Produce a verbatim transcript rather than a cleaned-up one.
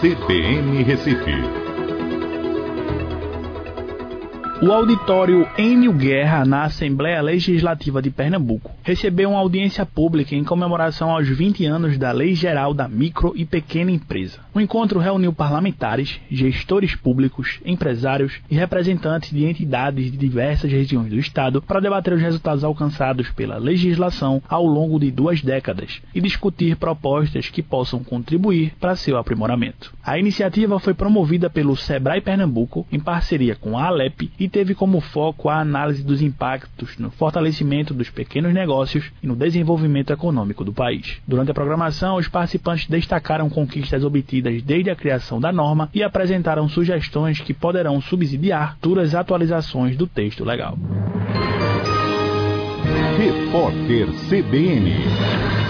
C B N Recife. O auditório Enio Guerra, na Assembleia Legislativa de Pernambuco, recebeu uma audiência pública em comemoração aos vinte anos da Lei Geral da Micro e Pequena Empresa. O encontro reuniu parlamentares, gestores públicos, empresários e representantes de entidades de diversas regiões do Estado para debater os resultados alcançados pela legislação ao longo de duas décadas e discutir propostas que possam contribuir para seu aprimoramento. A iniciativa foi promovida pelo Sebrae Pernambuco, em parceria com a Alep, e teve como foco a análise dos impactos no fortalecimento dos pequenos negócios e no desenvolvimento econômico do país. Durante a programação, os participantes destacaram conquistas obtidas desde a criação da norma e apresentaram sugestões que poderão subsidiar futuras atualizações do texto legal. Repórter C B N.